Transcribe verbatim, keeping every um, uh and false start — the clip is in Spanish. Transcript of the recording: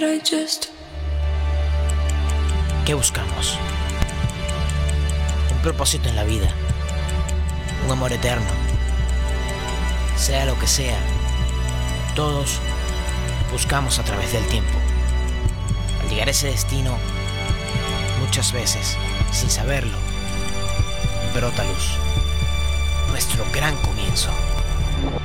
I just... ¿Qué buscamos? Un propósito en la vida, un amor eterno. Sea lo que sea, todos buscamos a través del tiempo. Al llegar a ese destino, muchas veces, sin saberlo, brota luz. Nuestro gran comienzo.